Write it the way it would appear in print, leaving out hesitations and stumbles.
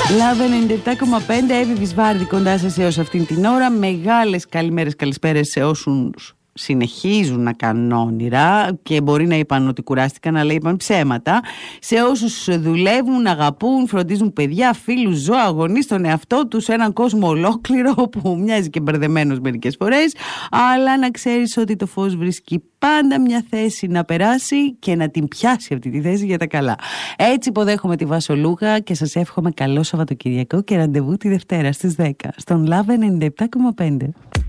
Love 97,5 Εύη Βυσβάρδη κοντά σας έως αυτήν την ώρα. Μεγάλες καλημέρες, καλησπέρες σε όσους συνεχίζουν να κάνουν όνειρα και μπορεί να είπαν ότι κουράστηκαν, αλλά είπαν ψέματα. Σε όσους δουλεύουν, αγαπούν, φροντίζουν παιδιά, φίλους, ζώα, αγωνείς, τον εαυτό τους, έναν κόσμο ολόκληρο που μοιάζει και μπερδεμένος μερικές φορές, αλλά να ξέρεις ότι το φως βρίσκει πάντα μια θέση να περάσει και να την πιάσει αυτή τη θέση για τα καλά. Έτσι υποδέχομαι τη Βασολούγα και σας εύχομαι καλό Σαββατοκυριακό και ραντεβού τη Δευτέρα στις 10 στον Love 97,5.